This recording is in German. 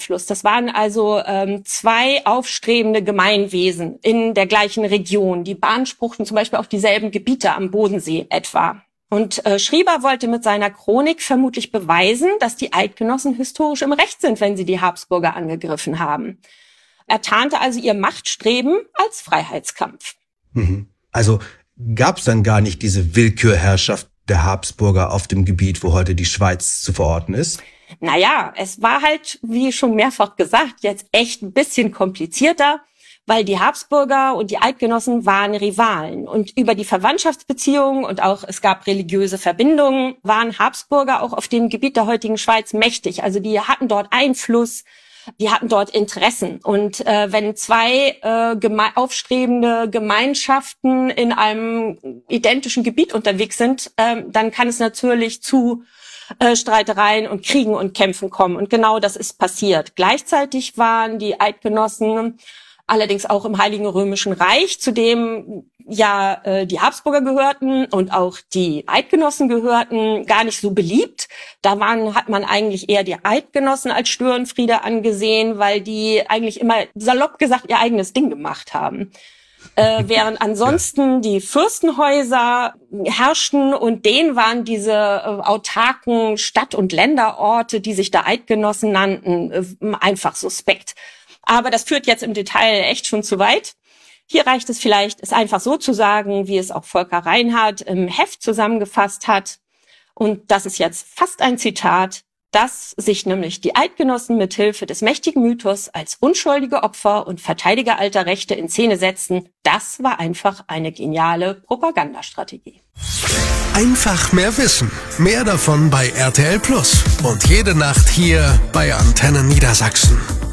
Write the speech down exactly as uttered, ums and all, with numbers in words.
Einfluss. Das waren also ähm, zwei aufstrebende Gemeinwesen in der gleichen Region. Die beanspruchten zum Beispiel auch dieselben Gebiete am Bodensee etwa. Und äh, Schrieber wollte mit seiner Chronik vermutlich beweisen, dass die Eidgenossen historisch im Recht sind, wenn sie die Habsburger angegriffen haben. Er tarnte also ihr Machtstreben als Freiheitskampf. Mhm. Also gab es dann gar nicht diese Willkürherrschaft der Habsburger auf dem Gebiet, wo heute die Schweiz zu verorten ist? Naja, es war halt, wie schon mehrfach gesagt, jetzt echt ein bisschen komplizierter, weil die Habsburger und die Eidgenossen waren Rivalen. Und über die Verwandtschaftsbeziehungen und auch es gab religiöse Verbindungen, waren Habsburger auch auf dem Gebiet der heutigen Schweiz mächtig. Also die hatten dort Einfluss, die hatten dort Interessen. Und äh, wenn zwei äh, geme- aufstrebende Gemeinschaften in einem identischen Gebiet unterwegs sind, äh, dann kann es natürlich zu äh, Streitereien und Kriegen und Kämpfen kommen. Und genau das ist passiert. Gleichzeitig waren die Eidgenossen allerdings auch im Heiligen Römischen Reich, zu dem ja äh, die Habsburger gehörten und auch die Eidgenossen gehörten, gar nicht so beliebt. Da waren, hat man eigentlich eher die Eidgenossen als Störenfriede angesehen, weil die eigentlich immer, salopp gesagt, ihr eigenes Ding gemacht haben. Äh, während ansonsten die Fürstenhäuser herrschten und denen waren diese äh, autarken Stadt- und Länderorte, die sich da Eidgenossen nannten, äh, einfach suspekt. Aber das führt jetzt im Detail echt schon zu weit. Hier reicht es vielleicht, es einfach so zu sagen, wie es auch Volker Reinhardt im Heft zusammengefasst hat. Und das ist jetzt fast ein Zitat, dass sich nämlich die Eidgenossen mit Hilfe des mächtigen Mythos als unschuldige Opfer und Verteidiger alter Rechte in Szene setzten. Das war einfach eine geniale Propagandastrategie. Einfach mehr Wissen. Mehr davon bei R T L Plus. Und jede Nacht hier bei Antenne Niedersachsen.